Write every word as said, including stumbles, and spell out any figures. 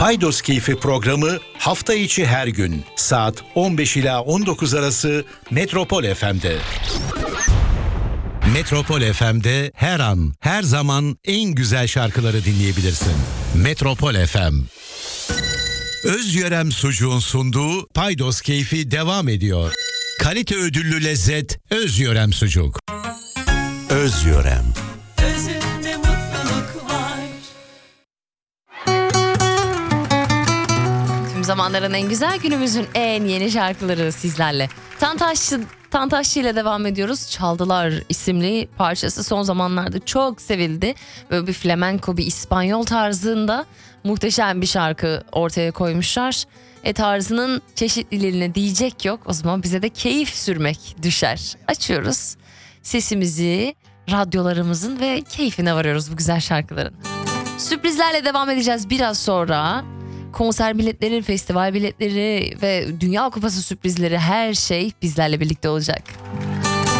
Paydos Keyfi programı hafta içi her gün saat on beş ila on dokuz arası Metropol F M'de. Metropol F M'de her an, her zaman en güzel şarkıları dinleyebilirsin. Metropol F M. Özyörem Sucuğun sunduğu Paydos Keyfi devam ediyor. Kalite ödüllü lezzet Özyörem Sucuk. Özyörem. Özünde mutluluk var. Tüm zamanların en güzel, günümüzün en yeni şarkıları sizlerle. Tantaşçı, Tantaşçı ile devam ediyoruz. Çaldılar isimli parçası son zamanlarda çok sevildi. Böyle bir flamenco, bir İspanyol tarzında muhteşem bir şarkı ortaya koymuşlar. E tarzının çeşitliliğine diyecek yok. O zaman bize de keyif sürmek düşer. Açıyoruz sesimizi, radyolarımızın ve keyfine varıyoruz bu güzel şarkıların. Sürprizlerle devam edeceğiz biraz sonra. Konser biletleri, festival biletleri ve Dünya Kupası sürprizleri, her şey bizlerle birlikte olacak.